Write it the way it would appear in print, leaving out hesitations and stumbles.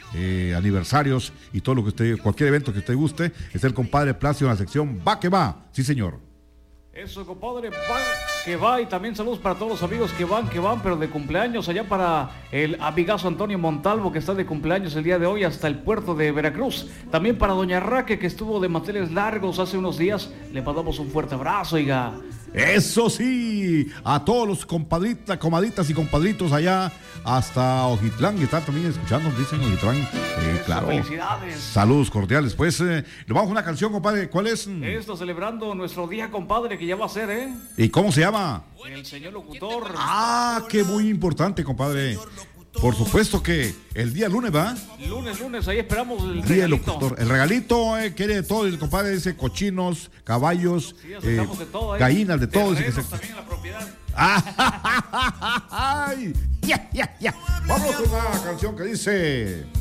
aniversarios y todo lo que usted, cualquier evento que usted guste, está el compadre Placio en la sección Va que Va. Sí, señor. Eso, compadre, va que va. Y también saludos para todos los amigos que van, pero de cumpleaños. Allá para el amigazo Antonio Montalvo, que está de cumpleaños el día de hoy, hasta el puerto de Veracruz. También para doña Raque, que estuvo de manteles largos hace unos días. Le mandamos un fuerte abrazo, oiga. Eso sí, a todos los comadritas y compadritos allá hasta Ojitlán, que están también escuchando, dicen Ojitlán, claro. Felicidades. Saludos cordiales. Pues, le vamos a una canción, compadre. ¿Cuál es? Esto celebrando nuestro día, compadre, que ya va a ser, ¿eh? ¿Y cómo se llama? El señor locutor. Ah, qué muy importante, compadre. Por supuesto que el día lunes, ¿va? Lunes, ahí esperamos el día regalito. Locutor. El regalito quiere de todo, el compadre dice cochinos, caballos, sí, de todo, gallinas, de todo. También la propiedad. ¡Ay! ¡Ya! Vamos con una canción que dice...